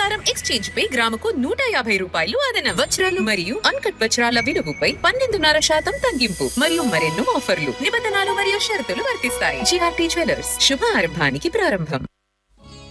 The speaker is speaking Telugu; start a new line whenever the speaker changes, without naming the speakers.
ప్రకారం ఎక్స్చేంజ్ పై గ్రాముకు 150 రూపాయలు అదనం. వజ్రాలు మరియు అన్కట్ వజ్రాల విలువపై 12.5% తగ్గింపు మరియు మరెన్నో ఆఫర్లు, నిబంధనలు మరియు షరతులు వర్తిస్తాయి. జిఆర్టీ జ్యువెలర్స్, శుభ ఆరంభానికి ప్రారంభం.